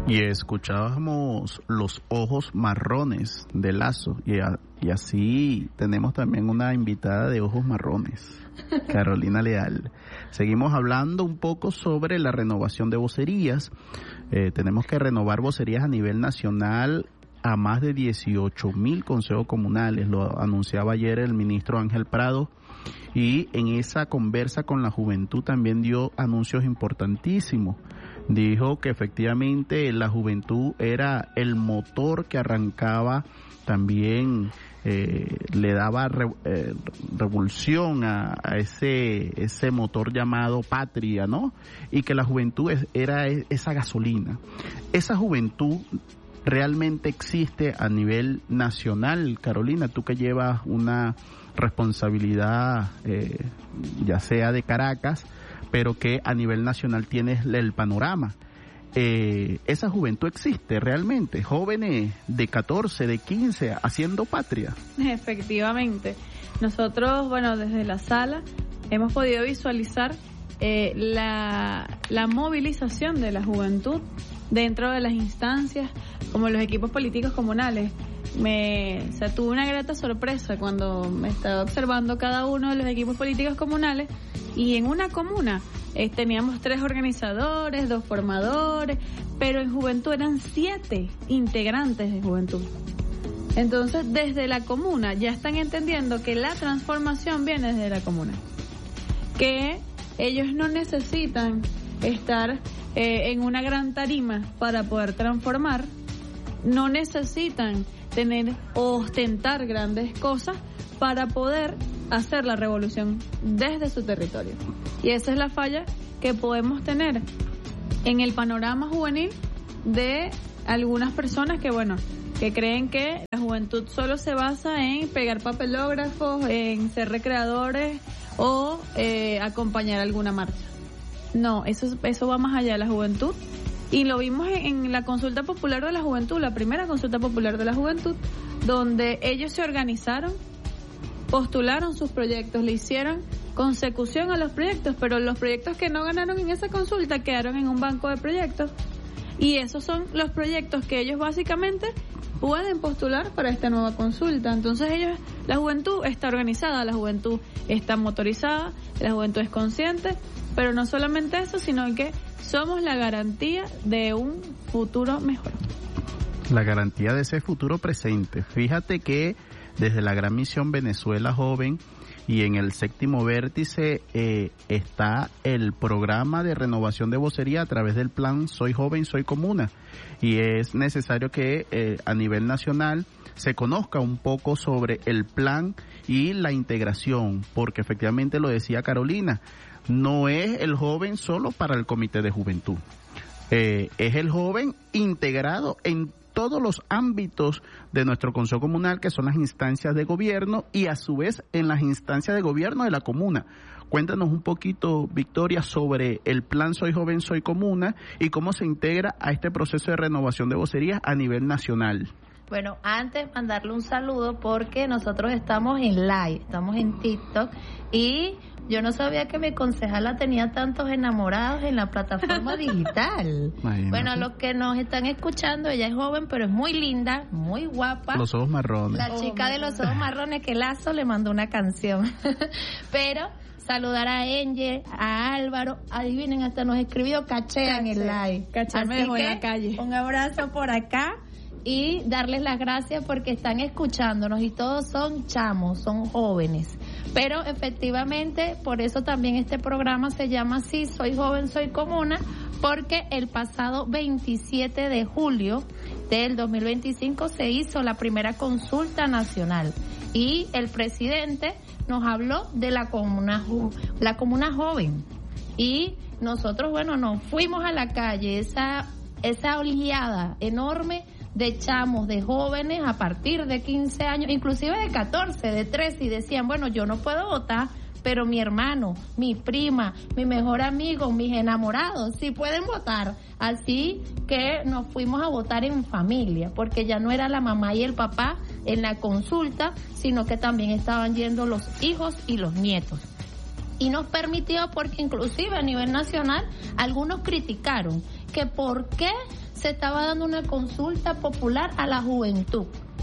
Y escuchábamos Los Ojos Marrones de Lazo, y así tenemos también una invitada de ojos marrones, Carolina Leal. Seguimos hablando un poco sobre la renovación de vocerías. Tenemos que renovar vocerías a nivel nacional a más de 18,000 consejos comunales, lo anunciaba ayer el ministro Ángel Prado, y en esa conversa con la juventud también dio anuncios importantísimos. Dijo que efectivamente la juventud era el motor que arrancaba, también le daba revulsión a ese motor llamado patria, ¿no? Y que la juventud era esa gasolina. Esa juventud realmente existe a nivel nacional. Carolina, tú que llevas una responsabilidad ya sea de Caracas, pero que a nivel nacional tienes el panorama. Esa juventud existe realmente, jóvenes de 14, de 15, haciendo patria. Efectivamente. Nosotros, bueno, desde la sala hemos podido visualizar la movilización de la juventud dentro de las instancias, como los equipos políticos comunales. Tuve una grata sorpresa cuando me estaba observando cada uno de los equipos políticos comunales, y en una comuna teníamos 3 organizadores, 2 formadores, pero en juventud eran 7 integrantes de juventud. Entonces, desde la comuna ya están entendiendo que la transformación viene desde la comuna, que ellos no necesitan estar en una gran tarima para poder transformar, no necesitan tener o ostentar grandes cosas para poder hacer la revolución desde su territorio. Y esa es la falla que podemos tener en el panorama juvenil de algunas personas que creen que la juventud solo se basa en pegar papelógrafos, en ser recreadores o acompañar alguna marcha. No, eso va más allá de la juventud. Y lo vimos en la consulta popular de la juventud, la primera consulta popular de la juventud, donde ellos se organizaron, postularon sus proyectos, le hicieron consecución a los proyectos, pero los proyectos que no ganaron en esa consulta quedaron en un banco de proyectos, y esos son los proyectos que ellos básicamente pueden postular para esta nueva consulta. Entonces la juventud está organizada, la juventud está motorizada, la juventud es consciente, pero no solamente eso, sino que somos la garantía de un futuro mejor. La garantía de ese futuro presente. Fíjate que desde la Gran Misión Venezuela Joven y en el 7º vértice está el programa de renovación de vocería a través del plan Soy Joven, Soy Comuna. Y es necesario que a nivel nacional se conozca un poco sobre el plan y la integración, porque efectivamente lo decía Carolina, no es el joven solo para el comité de juventud, es el joven integrado en todos los ámbitos de nuestro consejo comunal, que son las instancias de gobierno, y a su vez en las instancias de gobierno de la comuna. Cuéntanos un poquito, Victoria, sobre el plan Soy Joven, Soy Comuna y cómo se integra a este proceso de renovación de vocerías a nivel nacional. Bueno, antes mandarle un saludo porque nosotros estamos en live, estamos en TikTok, y yo no sabía que mi concejala tenía tantos enamorados en la plataforma digital. Imagínate. Bueno, los que nos están escuchando, ella es joven, pero es muy linda, muy guapa. Los ojos marrones. La chica de los ojos marrones, que Lazo le mandó una canción. Pero saludar a Angel, a Álvaro, adivinen, hasta nos escribió Caché en el live. Caché me dejó en la calle. Un abrazo por acá. Y darles las gracias porque están escuchándonos, y todos son chamos, son jóvenes. Pero efectivamente, por eso también este programa se llama así, Soy Joven, Soy Comuna, porque el pasado 27 de julio del 2025 se hizo la primera consulta nacional, y el presidente nos habló de la comuna joven. Y nosotros, nos fuimos a la calle, esa oleada enorme de chamos, de jóvenes a partir de 15 años, inclusive de 14, de 13, y decían, yo no puedo votar, pero mi hermano, mi prima, mi mejor amigo, mis enamorados sí pueden votar. Así que nos fuimos a votar en familia, porque ya no era la mamá y el papá en la consulta, sino que también estaban yendo los hijos y los nietos. Y nos permitió, porque inclusive a nivel nacional algunos criticaron que por qué se estaba dando una consulta popular a la juventud.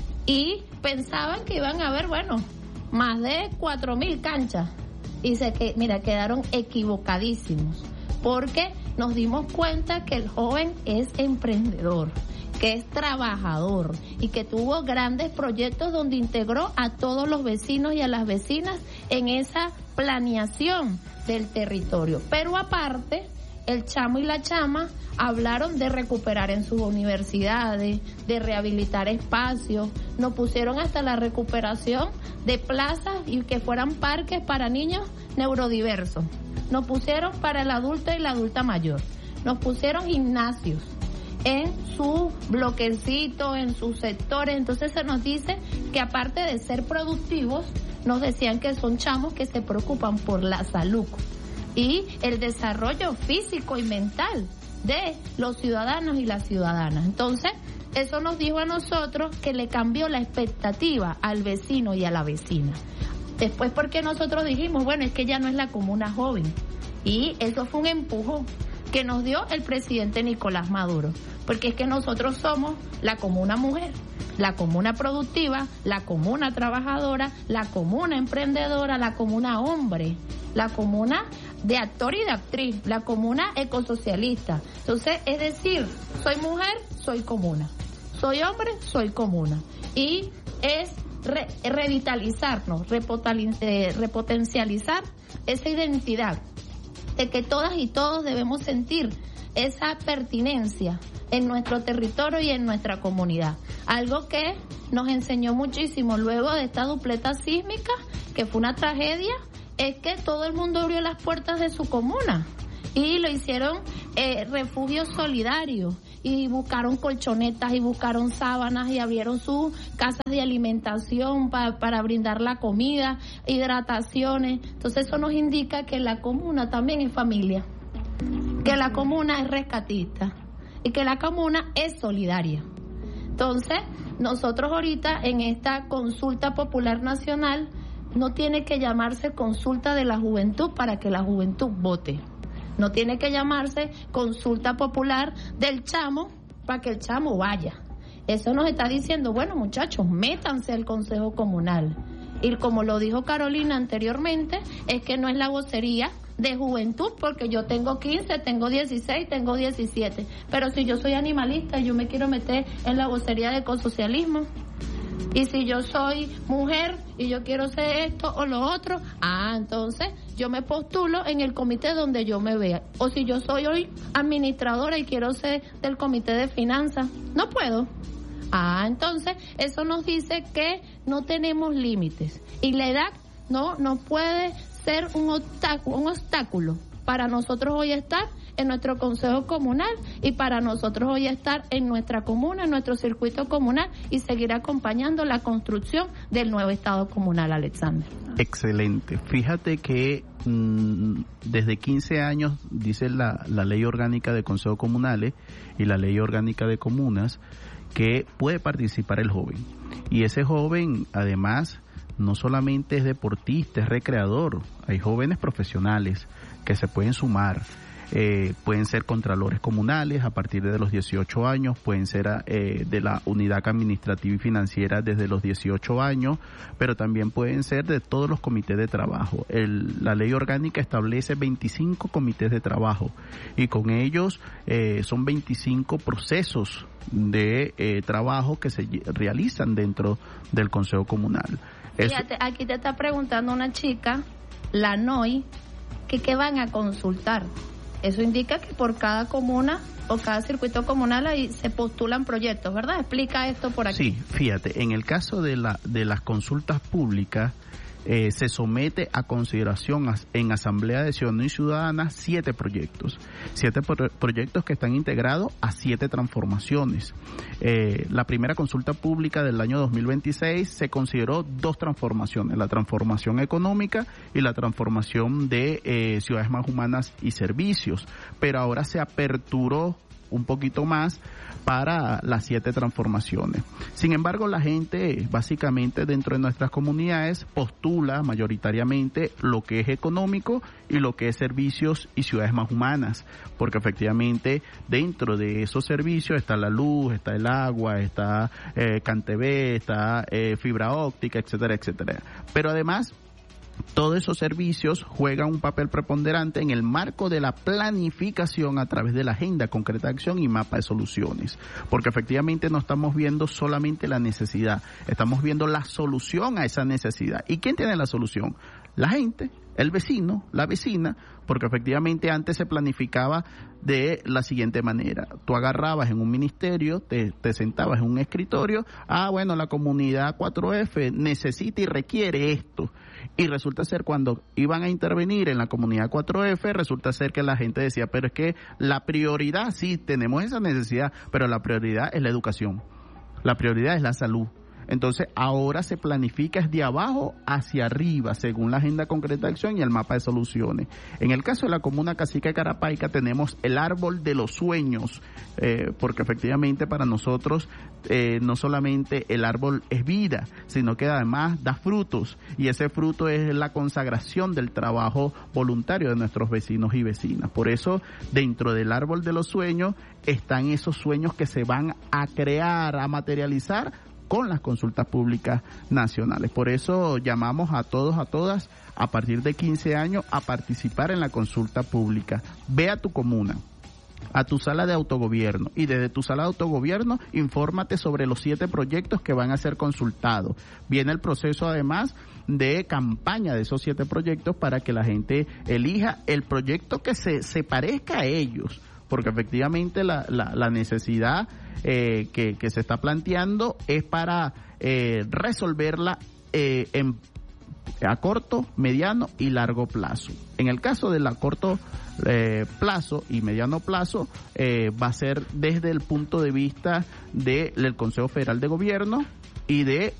Y pensaban que iban a haber, más de 4.000 canchas. Y quedaron equivocadísimos. Porque nos dimos cuenta que el joven es emprendedor, que es trabajador y que tuvo grandes proyectos donde integró a todos los vecinos y a las vecinas en esa planeación del territorio. Pero aparte, el chamo y la chama hablaron de recuperar en sus universidades, de rehabilitar espacios, nos pusieron hasta la recuperación de plazas y que fueran parques para niños neurodiversos, nos pusieron para el adulto y la adulta mayor, nos pusieron gimnasios en su bloquecito, en sus sectores. Entonces se nos dice que aparte de ser productivos, nos decían que son chamos que se preocupan por la salud y el desarrollo físico y mental de los ciudadanos y las ciudadanas. Entonces, eso nos dijo a nosotros que le cambió la expectativa al vecino y a la vecina. Después, porque nosotros dijimos, es que ya no es la comuna joven. Y eso fue un empujón que nos dio el presidente Nicolás Maduro. Porque es que nosotros somos la comuna mujer, la comuna productiva, la comuna trabajadora, la comuna emprendedora, la comuna hombre, la comuna de actor y de actriz, la comuna ecosocialista. Entonces, es decir, soy mujer, soy comuna. Soy hombre, soy comuna. Y es revitalizarnos, repotencializar esa identidad de que todas y todos debemos sentir esa pertinencia en nuestro territorio y en nuestra comunidad. Algo que nos enseñó muchísimo luego de esta dupleta sísmica, que fue una tragedia, es que todo el mundo abrió las puertas de su comuna y lo hicieron refugio solidario y buscaron colchonetas y buscaron sábanas y abrieron sus casas de alimentación para brindar la comida, hidrataciones. Entonces eso nos indica que la comuna también es familia, que la comuna es rescatista y que la comuna es solidaria. Entonces, nosotros ahorita en esta consulta popular nacional no tiene que llamarse consulta de la juventud para que la juventud vote. No tiene que llamarse consulta popular del chamo para que el chamo vaya. Eso nos está diciendo, muchachos, métanse al Consejo Comunal. Y como lo dijo Carolina anteriormente, es que no es la vocería de juventud, porque yo tengo 15, tengo 16, tengo 17. Pero si yo soy animalista y yo me quiero meter en la vocería de ecosocialismo, y si yo soy mujer y yo quiero ser esto o lo otro, entonces yo me postulo en el comité donde yo me vea. O si yo soy hoy administradora y quiero ser del comité de finanzas, no puedo. Entonces eso nos dice que no tenemos límites y la edad no puede ser un obstáculo para nosotros hoy estar en nuestro consejo comunal y para nosotros hoy estar en nuestra comuna, en nuestro circuito comunal y seguir acompañando la construcción del nuevo estado comunal, Alexander. Excelente. Fíjate que desde 15 años, dice la ley orgánica de consejos comunales y la ley orgánica de comunas, que puede participar el joven. Y ese joven, además, no solamente es deportista, es recreador. Hay jóvenes profesionales que se pueden sumar. Pueden ser contralores comunales a partir de los 18 años, pueden ser de la unidad administrativa y financiera desde los 18 años, pero también pueden ser de todos los comités de trabajo. La ley orgánica establece 25 comités de trabajo y con ellos son 25 procesos de trabajo que se realizan dentro del Consejo Comunal. Fíjate, aquí te está preguntando una chica, la NOI, que qué van a consultar. Eso indica que por cada comuna o cada circuito comunal ahí se postulan proyectos, ¿verdad? Explica esto por aquí. Sí, fíjate, en el caso de las consultas públicas, se somete a consideración en Asamblea de Ciudadanos y Ciudadanas 7 proyectos. 7 proyectos que están integrados a 7 transformaciones. La primera consulta pública del año 2026 se consideró 2 transformaciones, la transformación económica y la transformación de ciudades más humanas y servicios. Pero ahora se aperturó un poquito más para las 7 transformaciones. Sin embargo, la gente básicamente dentro de nuestras comunidades postula mayoritariamente lo que es económico y lo que es servicios y ciudades más humanas, porque efectivamente dentro de esos servicios está la luz, está el agua, está CanTV, está fibra óptica, etcétera, etcétera. Pero además, todos esos servicios juegan un papel preponderante en el marco de la planificación a través de la agenda concreta de acción y mapa de soluciones, porque efectivamente no estamos viendo solamente la necesidad, estamos viendo la solución a esa necesidad. ¿Y quién tiene la solución? La gente, el vecino, la vecina, porque efectivamente antes se planificaba de la siguiente manera: tú agarrabas en un ministerio, te sentabas en un escritorio, bueno, la comunidad 4F necesita y requiere esto. Y resulta ser, cuando iban a intervenir en la comunidad 4F, resulta ser que la gente decía, pero es que la prioridad, sí, tenemos esa necesidad, pero la prioridad es la educación, la prioridad es la salud. Entonces ahora se planifica de abajo hacia arriba, según la agenda concreta de acción y el mapa de soluciones. En el caso de la comuna Cacique Carapaica tenemos el árbol de los sueños, porque efectivamente para nosotros no solamente el árbol es vida, sino que además da frutos, y ese fruto es la consagración del trabajo voluntario de nuestros vecinos y vecinas. Por eso dentro del árbol de los sueños están esos sueños que se van a crear, a materializar con las consultas públicas nacionales. Por eso llamamos a todos, a todas, a partir de 15 años, a participar en la consulta pública. Ve a tu comuna, a tu sala de autogobierno, y desde tu sala de autogobierno infórmate sobre los 7 proyectos que van a ser consultados. Viene el proceso además de campaña de esos 7 proyectos para que la gente elija el proyecto que se parezca a ellos, porque efectivamente la necesidad que se está planteando es para resolverla a corto, mediano y largo plazo. En el caso de la corto plazo y mediano plazo, va a ser desde el punto de vista del Consejo Federal de Gobierno y de